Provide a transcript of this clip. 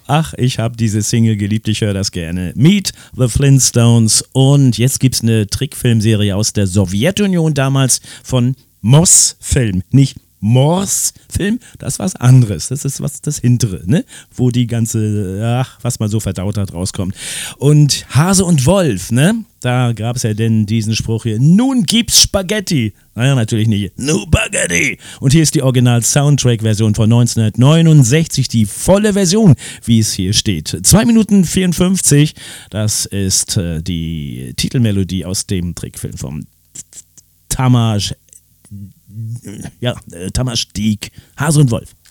Ach, ich habe diese Single geliebt, ich höre das gerne. Meet the Flintstones. Und jetzt gibt es eine Trickfilmserie aus der Sowjetunion damals von Moss-Film. Nicht Morse-Film, das ist was anderes. Das ist was das Hintere, ne? Wo die ganze, was man so verdaut hat, rauskommt. Und Hase und Wolf, ne? Da gab es ja denn diesen Spruch hier, nun gibt's Spaghetti. Naja, natürlich nicht. No Spaghetti. Und hier ist die Original-Soundtrack-Version von 1969, die volle Version, wie es hier steht. 2 Minuten 54, das ist die Titelmelodie aus dem Trickfilm vom Tamas Diek, Hase und Wolf.